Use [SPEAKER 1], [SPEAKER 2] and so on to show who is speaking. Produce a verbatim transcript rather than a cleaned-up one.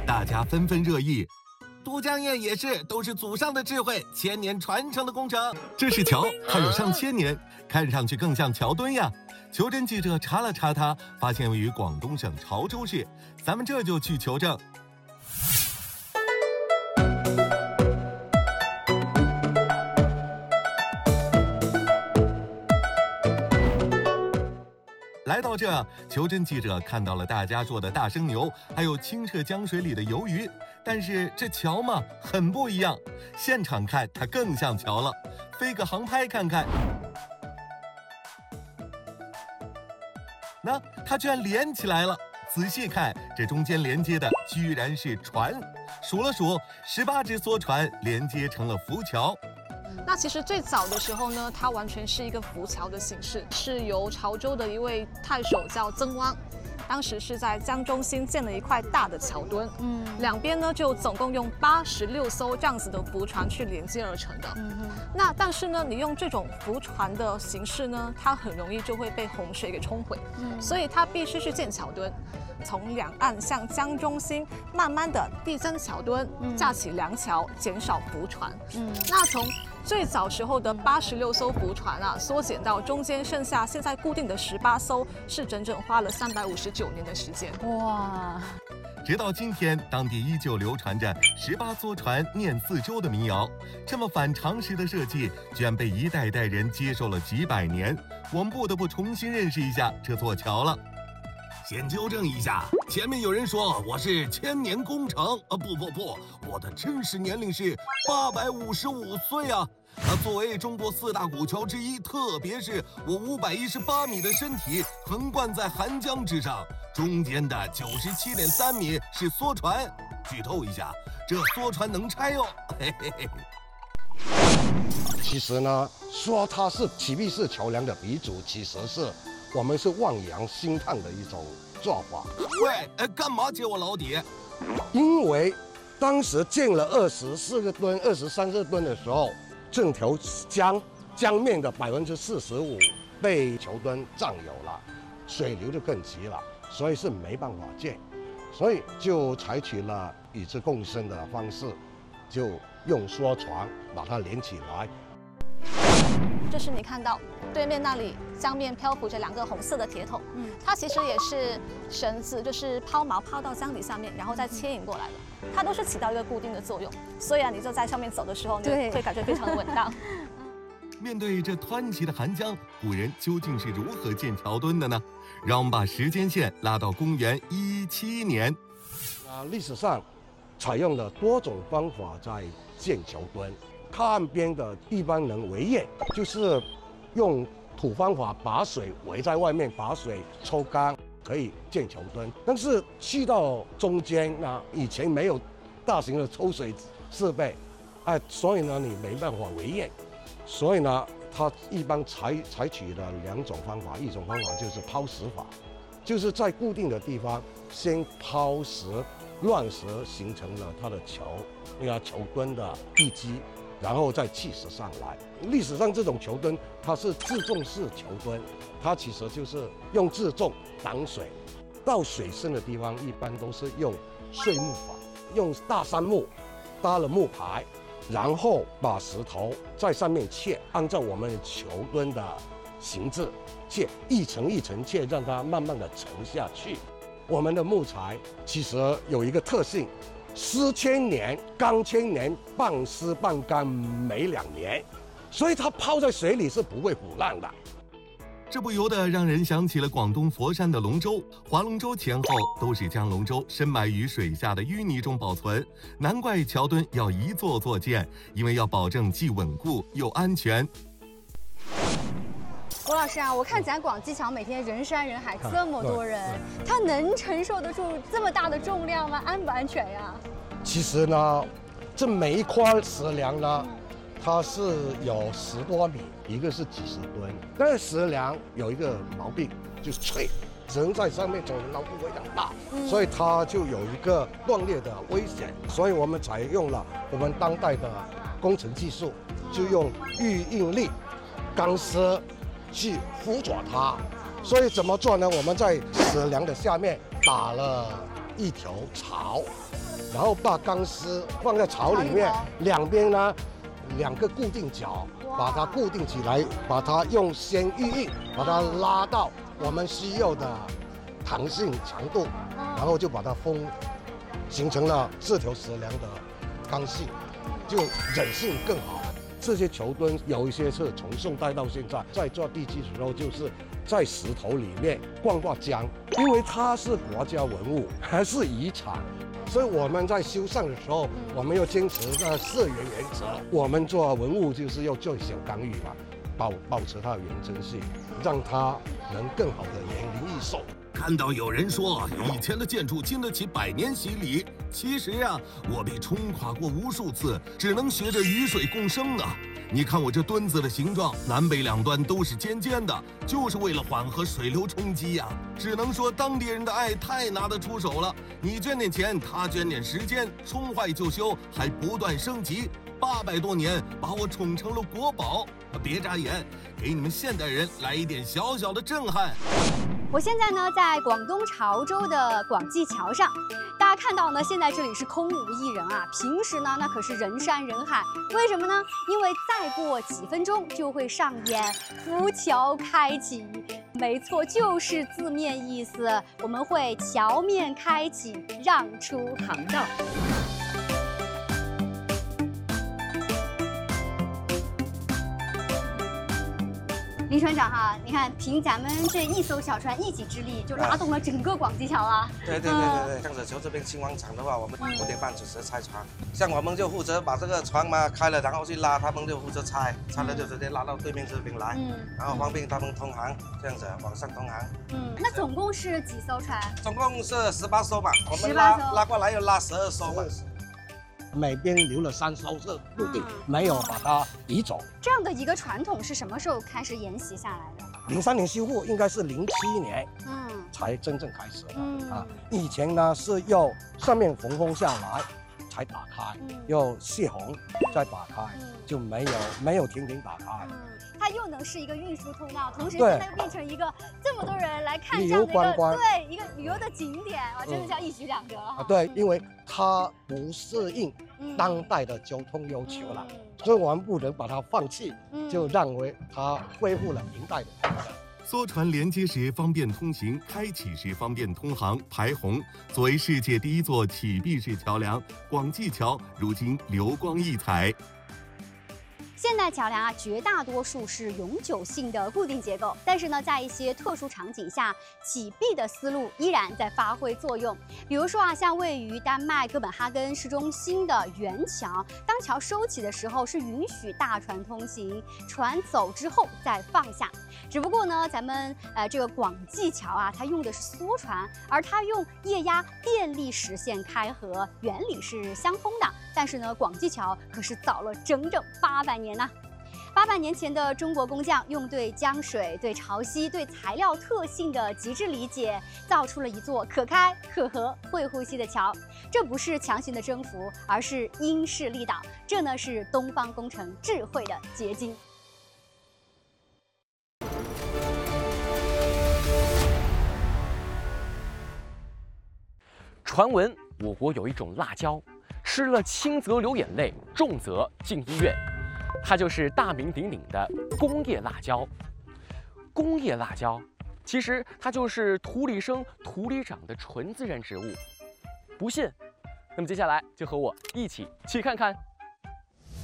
[SPEAKER 1] 大家纷纷热议。都江堰也是，都是祖上的智慧，千年传承的工程。这是桥，它有上千年，看上去更像桥墩呀。求真记者查了查它，发现位于广东省潮州市，咱们这就去求证。来到这，求真记者看到了大家说的大生牛，还有清澈江水里的鱿鱼。但是这桥嘛，很不一样。现场看它更像桥了，飞个航拍看看。那它居然连起来了，仔细看，这中间连接的居然是船。数了数，十八只梭船连接成了浮桥。
[SPEAKER 2] 那其实最早的时候呢，它完全是一个浮桥的形式，是由潮州的一位太守叫曾汪，当时是在江中心建了一块大的桥墩，嗯，两边呢就总共用八十六艘这样子的浮船去连接而成的。嗯哼，那但是呢，你用这种浮船的形式呢，它很容易就会被洪水给冲毁，嗯，所以它必须是建桥墩。从两岸向江中心慢慢的递增桥墩，架起梁桥，减少浮船。嗯，那从最早时候的八十六艘浮船啊，缩减到中间剩下现在固定的十八艘，是整整花了三百五十九年的时间。哇！
[SPEAKER 1] 直到今天，当地依旧流传着十八艘船念四周的民谣。这么反常识的设计，居然被一代代人接受了几百年。我们不得不重新认识一下这座桥了。先纠正一下，前面有人说我是千年工程啊，不不不，我的真实年龄是八百五十五岁啊！啊，作为中国四大古桥之一，特别是我五百一十八米的身体横贯在韩江之上，中间的九十七点三米是梭船。剧透一下，这梭船能拆哦，嘿嘿嘿。
[SPEAKER 3] 其实呢，说它是启碧式桥梁的鼻祖，其实是我们是望洋兴叹的一种做法。
[SPEAKER 1] 喂，呃，干嘛揭我老底？
[SPEAKER 3] 因为当时建了二十四个吨、二十三个吨的时候，整条江江面的百分之四十五被桥墩占有了，水流就更急了，所以是没办法建，所以就采取了与之共生的方式，就用梭船把它连起来。
[SPEAKER 2] 这是你看到对面那里江面漂浮着两个红色的铁桶，嗯，它其实也是绳子，就是抛锚抛到江底下面，然后再牵引过来的，它都是起到一个固定的作用，所以啊，你就在上面走的时候呢，会感觉非常的稳当。
[SPEAKER 1] 面对这湍急的韩江，古人究竟是如何建桥墩的呢？让我们把时间线拉到公元一七年。
[SPEAKER 3] 啊，历史上采用了多种方法在建桥墩。岸边的一般人围堰，就是用土方法把水围在外面，把水抽干，可以建桥墩。但是去到中间呢，以前没有大型的抽水设备，哎，所以呢你没办法围堰，所以呢它一般采采取了两种方法，一种方法就是抛石法，就是在固定的地方先抛石，乱石形成了它的桥，那个桥墩的地基。然后再砌石上来。历史上这种桥墩它是自重式桥墩，它其实就是用自重挡水。到水深的地方一般都是用碎木法，用大杉木搭了木排，然后把石头在上面切，按照我们桥墩的形制切，一层一层切，让它慢慢的沉下去。我们的木材其实有一个特性。湿千年，干千年，半湿半干没两年，所以它泡在水里是不会腐烂的。
[SPEAKER 1] 这不由得让人想起了广东佛山的龙舟，划龙舟前后都是将龙舟深埋于水下的淤泥中保存，难怪桥墩要一座座建，因为要保证既稳固又安全。
[SPEAKER 4] 郭老师啊，我看咱广济桥每天人山人海，这么多人，它能承受得住这么大的重量吗？安不安全呀？
[SPEAKER 3] 其实呢，这每一块石梁呢，它是有十多米，一个是几十吨。但是石梁有一个毛病，就是脆，人在上面走的牢度非常大，嗯、所以它就有一个断裂的危险。所以我们采用了我们当代的工程技术，就用预应力、钢丝。去辅佐它，所以怎么做呢？我们在石梁的下面打了一条槽，然后把钢丝放在槽里面，两边呢两个固定角，把它固定起来，把它用纤玉印把它拉到我们需要的弹性强度，然后就把它封，形成了这条石梁的刚性，就韧性更好。这些桥墩有一些是从宋代到现在，在做地基时候就是在石头里面灌挂浆，因为它是国家文物，还是遗产，所以我们在修缮的时候，我们要坚持那四原原则。我们做文物就是要做小刚玉嘛，保保持它的原真性，让它能更好的延龄益寿。
[SPEAKER 1] 看到有人说以前的建筑经得起百年洗礼，其实呀，我被冲垮过无数次，只能学着与水共生呢。你看我这墩子的形状，南北两端都是尖尖的，就是为了缓和水流冲击呀。只能说当地人的爱太拿得出手了，你捐点钱，他捐点时间，冲坏就修，还不断升级。八百多年，把我宠成了国宝。别眨眼，给你们现代人来一点小小的震撼。
[SPEAKER 4] 我现在呢，在广东潮州的广济桥上，大家看到呢，现在这里是空无一人啊。平时呢，那可是人山人海。为什么呢？因为再过几分钟就会上演浮桥开启。没错，就是字面意思，我们会桥面开启，让出航道。林船长哈，你看凭咱们这一艘小船一己之力，就拉动了整个广济桥啊！
[SPEAKER 5] 对对对对对，像子桥这边新旺场的话，我们五点半准时拆船，像我们就负责把这个船嘛开了，然后去拉，他们就负责拆，拆了就直接拉到对面这边来，嗯，然后方便他们通航，这样子往上通航。嗯，
[SPEAKER 4] 那总共是几艘船？
[SPEAKER 5] 总共是十八艘吧，我们拉拉过来又拉十二艘嘛。
[SPEAKER 3] 每边留了三艘是固定，没有把它移走。
[SPEAKER 4] 这样的一个传统是什么时候开始沿袭下来的？
[SPEAKER 3] 零三年修复，应该是零七年，嗯，才真正开始的。嗯啊，以前呢是要上面缝封下来才打开，嗯、要泄洪再打开，嗯、就没有没有停停打开。嗯，
[SPEAKER 4] 它又能是一个运输通道，同时现在又变成一个这么多人来看这样的一个对一个旅游的景点啊，真的叫一举两得哈、
[SPEAKER 3] 嗯。对，因为它不适应当代的交通要求了，嗯、所以我们不能把它放弃，嗯、就认为它恢复了明代的特色。
[SPEAKER 1] 梭船连接时方便通行，开启时方便通航排洪。作为世界第一座启闭式桥梁，广济桥如今流光溢彩。
[SPEAKER 4] 现代桥梁啊，绝大多数是永久性的固定结构，但是呢，在一些特殊场景下，启闭的思路依然在发挥作用。比如说啊，像位于丹麦哥本哈根市中心的圆桥，当桥收起的时候是允许大船通行，船走之后再放下。只不过呢，咱们呃这个广济桥啊，它用的是梭船，而它用液压电力实现开合，原理是相通的。但是呢，广济桥可是早了整整八百年。八百年前的中国工匠用对江水、对潮汐、对材料特性的极致理解，造出了一座可开可合、会呼吸的桥。这不是强行的征服，而是因势利导。这呢是东方工程智慧的结晶。
[SPEAKER 6] 传闻我国有一种辣椒，吃了轻则流眼泪，重则进医院。它就是大名鼎鼎的工业辣椒。工业辣椒，其实它就是土里生土里长的纯自然植物。不信，那么接下来就和我一起去看看。